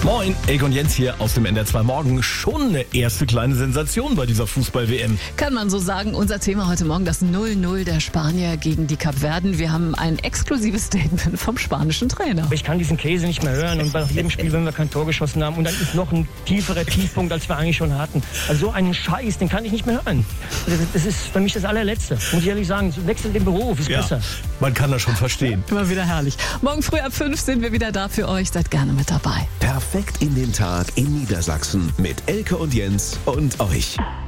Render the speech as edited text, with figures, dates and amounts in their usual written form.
Moin, Elke und Jens hier aus dem NDR2 Morgen. Schon eine erste kleine Sensation bei dieser Fußball-WM. Kann man so sagen. Unser Thema heute Morgen, das 0-0 der Spanier gegen die Kapverden. Wir haben ein exklusives Statement vom spanischen Trainer. Ich kann diesen Käse nicht mehr hören und bei jedem Spiel, wenn wir kein Tor geschossen haben und dann ist noch ein tieferer Tiefpunkt, als wir eigentlich schon hatten. Also so einen Scheiß, den kann ich nicht mehr hören. Das ist für mich das Allerletzte. Muss ich ehrlich sagen, wechsel den Beruf, ist besser. Man kann das schon verstehen. Immer wieder herrlich. Morgen früh ab 5 sind wir wieder da für euch. Seid gerne mit dabei. Perfekt in den Tag in Niedersachsen mit Elke und Jens und euch.